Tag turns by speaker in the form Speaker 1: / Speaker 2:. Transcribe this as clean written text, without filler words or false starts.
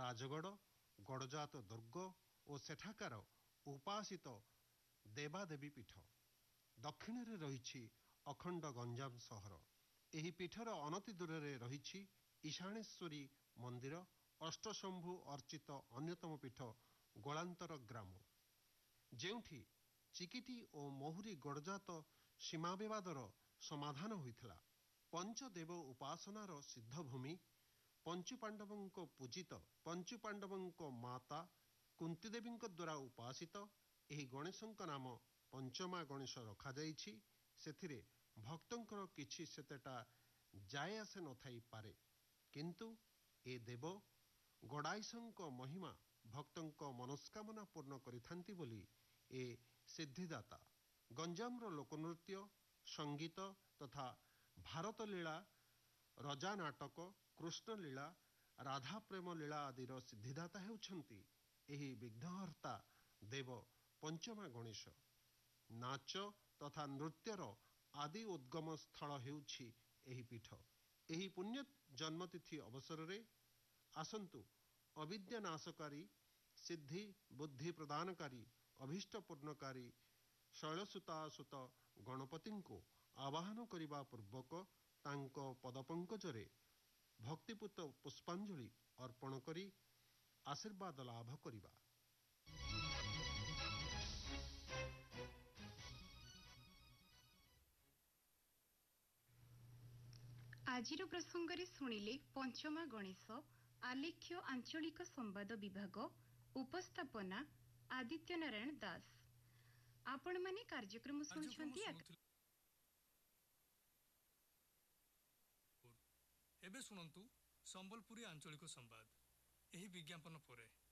Speaker 1: राजगढ़ गड़जात दुर्ग और सेठाकार उपासित देवादेवी पीठ दक्षिण रे रही अखंड गंजाम सहर। एही पीठर अनति दूर रे रही ईशानेश्वरी मंदिर अष्टशंभु अर्चित अन्यतम पीठ गोलांतर ग्राम जेउठी चिकिटी और महुरी गड़जात सीमा विवादर समाधान होइथिला। पंचदेव उपासनार सिद्धभूमि पंचुपांडवों पूजित पंचुपांडवों माता कुंतीदेवी द्वारा उपासित एही गणेशों नाम पंचमा गणेश रखा जाइछि। सेथिरे भक्तों किछि सेतेटा जाय आसे न थाई पारे, किंतु ए देव गड़ाईशों महिमा भक्तों मनस्कामना पूर्ण करिथांती बोली ए सिद्धिदाता। गंजामर लोकनृत्य संगीत तथा भारत लीला रजा नाटक कृष्ण लीला राधा प्रेम लीला आदिर सिद्धिदाता हेउछंती एही विघ्नहर्ता देव पंचमा गणेश। नाच तथा नृत्यर आदि उद्गम स्थल हेउछि एही पीठ। एही पुण्य जन्मतिथि अवसर रे आसंतु अविद्या नाशकारी सिद्धि बुद्धि प्रदानकारी अभीष्ट पूर्णकारी शैलसुतासुत गणपति को आवाहन करने पूर्वक तांको पदपंकजरे भक्तिपूत पुष्पांजलि अर्पण करी आशीर्वाद लाभ करिबा।
Speaker 2: आजिर प्रसंग रे सुनिले पंचमा गणेश आलेख्य आंचलिक संवाद विभाग उपस्थापना आदित्य नारायण दास। आपण माने कार्यक्रम सुनछंती।
Speaker 3: एबे सुनंतु संबलपुरी आंचलिक संवाद एही विज्ञापन परे।